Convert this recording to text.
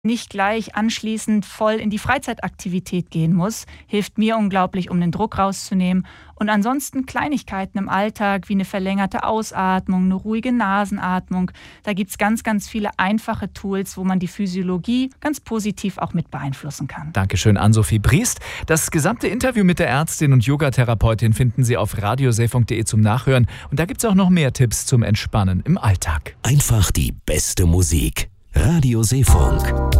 nicht gleich anschließend voll in die Freizeitaktivität gehen muss, hilft mir unglaublich, um den Druck rauszunehmen. Und ansonsten Kleinigkeiten im Alltag wie eine verlängerte Ausatmung, eine ruhige Nasenatmung. Da gibt es ganz, ganz viele einfache Tools, wo man die Physiologie ganz positiv auch mit beeinflussen kann. Dankeschön, Ann-Sophie Briest. Das gesamte Interview mit der Ärztin und Yogatherapeutin finden Sie auf radiosefunk.de zum Nachhören. Und da gibt es auch noch mehr Tipps zum Entspannen im Alltag. Einfach die beste Musik. Radio Sefunk.